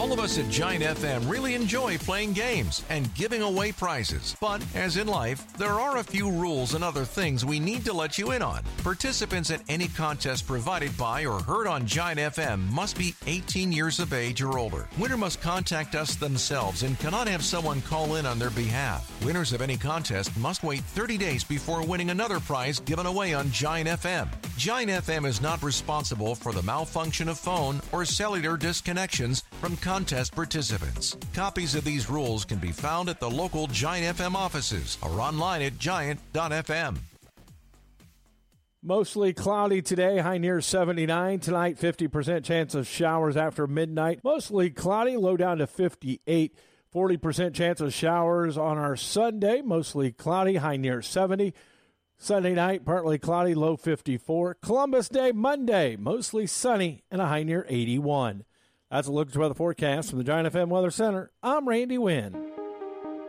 All of us at Giant FM really enjoy playing games and giving away prizes. But as in life, there are a few rules and other things we need to let you in on. Participants at any contest provided by or heard on Giant FM must be 18 years of age or older. Winner must contact us themselves and cannot have someone call in on their behalf. Winners of any contest must wait 30 days before winning another prize given away on Giant FM. Giant FM is not responsible for the malfunction of phone or cellular disconnections from contest participants. Copies of these rules can be found at the local Giant FM offices or online at giant.fm. Mostly cloudy today, high near 79. Tonight, 50% chance of showers after midnight. Mostly cloudy, low down to 58. 40% chance of showers on our Sunday. Mostly cloudy, high near 70. Sunday night, partly cloudy, low 54. Columbus Day, Monday, mostly sunny and a high near 81. That's a look at the weather forecast from the Giant FM Weather Center. I'm Randy Wynn.